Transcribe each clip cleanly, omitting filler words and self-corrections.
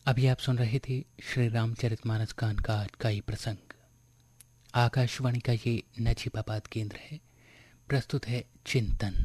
अभी आप सुन रहे थे श्री रामचरितमानस गान का आज का ही प्रसंग। आकाशवाणी का ये नजीबाबाद केंद्र है। प्रस्तुत है चिंतन।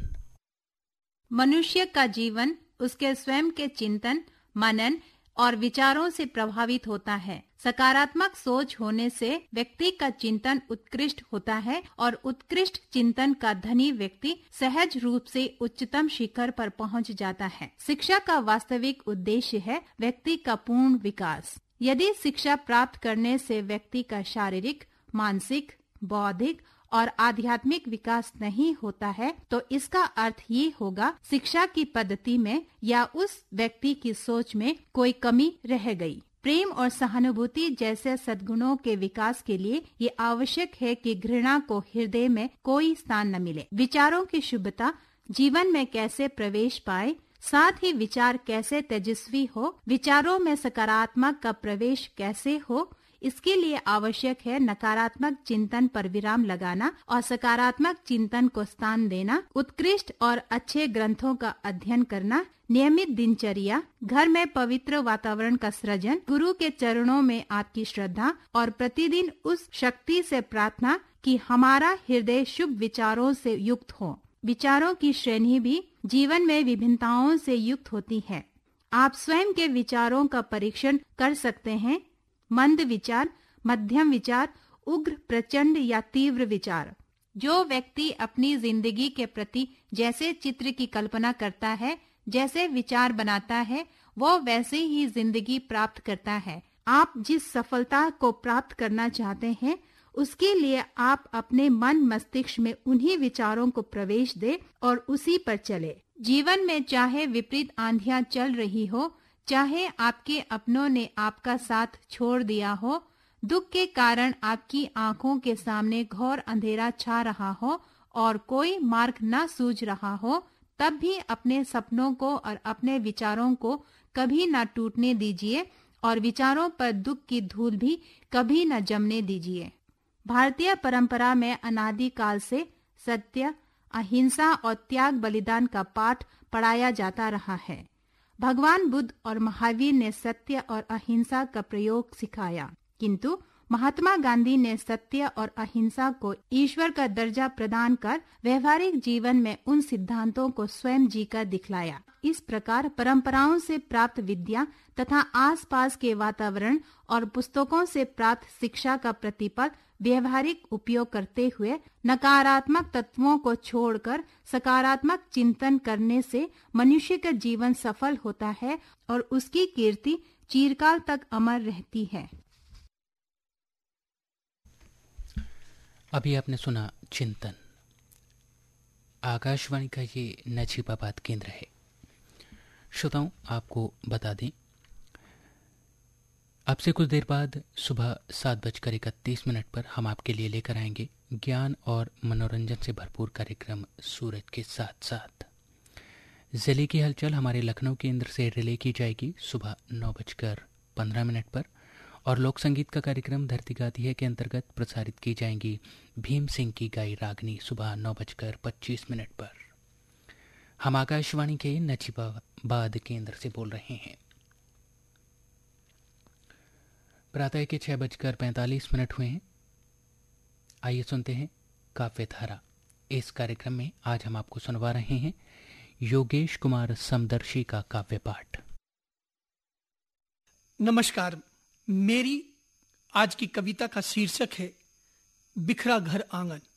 मनुष्य का जीवन उसके स्वयं के चिंतन, मनन और विचारों से प्रभावित होता है। सकारात्मक सोच होने से व्यक्ति का चिंतन उत्कृष्ट होता है और उत्कृष्ट चिंतन का धनी व्यक्ति सहज रूप से उच्चतम शिखर पर पहुंच जाता है। शिक्षा का वास्तविक उद्देश्य है व्यक्ति का पूर्ण विकास। यदि शिक्षा प्राप्त करने से व्यक्ति का शारीरिक, मानसिक, बौद्धिक और आध्यात्मिक विकास नहीं होता है तो इसका अर्थ ये होगा शिक्षा की पद्धति में या उस व्यक्ति की सोच में कोई कमी रह गई। प्रेम और सहानुभूति जैसे सद्गुणों के विकास के लिए ये आवश्यक है कि घृणा को हृदय में कोई स्थान न मिले। विचारों की शुद्धता जीवन में कैसे प्रवेश पाए, साथ ही विचार कैसे तेजस्वी हो, विचारों में सकारात्मक का प्रवेश कैसे हो, इसके लिए आवश्यक है नकारात्मक चिंतन पर विराम लगाना और सकारात्मक चिंतन को स्थान देना, उत्कृष्ट और अच्छे ग्रंथों का अध्ययन करना, नियमित दिनचर्या, घर में पवित्र वातावरण का सृजन, गुरु के चरणों में आपकी श्रद्धा और प्रतिदिन उस शक्ति से प्रार्थना कि हमारा हृदय शुभ विचारों से युक्त हो। विचारों की श्रेणी भी जीवन में विभिन्नताओं से युक्त होती है। आप स्वयं के विचारों का परीक्षण कर सकते हैं। मंद विचार, मध्यम विचार, उग्र, प्रचंड या तीव्र विचार। जो व्यक्ति अपनी जिंदगी के प्रति जैसे चित्र की कल्पना करता है, जैसे विचार बनाता है, वो वैसे ही जिंदगी प्राप्त करता है। आप जिस सफलता को प्राप्त करना चाहते हैं उसके लिए आप अपने मन मस्तिष्क में उन्हीं विचारों को प्रवेश दें और उसी पर चले। जीवन में चाहे विपरीत आंधियां चल रही हो, चाहे आपके अपनों ने आपका साथ छोड़ दिया हो, दुख के कारण आपकी आंखों के सामने घोर अंधेरा छा रहा हो और कोई मार्ग न सूझ रहा हो, तब भी अपने सपनों को और अपने विचारों को कभी न टूटने दीजिए और विचारों पर दुख की धूल भी कभी न जमने दीजिए। भारतीय परंपरा में अनादि काल से सत्य, अहिंसा और त्याग बलिदान का पाठ पढ़ाया जाता रहा है। भगवान बुद्ध और महावीर ने सत्य और अहिंसा का प्रयोग सिखाया, किंतु महात्मा गांधी ने सत्य और अहिंसा को ईश्वर का दर्जा प्रदान कर व्यवहारिक जीवन में उन सिद्धांतों को स्वयं जीकर दिखलाया। इस प्रकार परंपराओं से प्राप्त विद्या तथा आसपास के वातावरण और पुस्तकों से प्राप्त शिक्षा का प्रतिफल व्यवहारिक उपयोग करते हुए नकारात्मक तत्वों को छोड़कर सकारात्मक चिंतन करने से मनुष्य का जीवन सफल होता है और उसकी कीर्ति चिरकाल तक अमर रहती है। अभी आपने सुना चिंतन। आकाशवाणी का ये नजीबाबाद केंद्र है। श्रोताओं, आपको बता दें अब से कुछ देर बाद सुबह 7:31 पर हम आपके लिए लेकर आएंगे ज्ञान और मनोरंजन से भरपूर कार्यक्रम सूरज के साथ साथ। जिले की हलचल हमारे लखनऊ केंद्र से रिले की जाएगी सुबह 9:15 पर और लोक संगीत का कार्यक्रम धरती गाती है के अंतर्गत प्रसारित की जाएंगी भीम सिंह की गाई रागनी सुबह 9:25 पर। हम आकाशवाणी के नजीबाबाद केंद्र से बोल रहे हैं। प्रातः के 6:45 हुए हैं। आइए सुनते हैं काव्य धारा। इस कार्यक्रम में आज हम आपको सुनवा रहे हैं योगेश कुमार समदर्शी का काव्य पाठ। नमस्कार। मेरी आज की कविता का शीर्षक है बिखरा घर आंगन।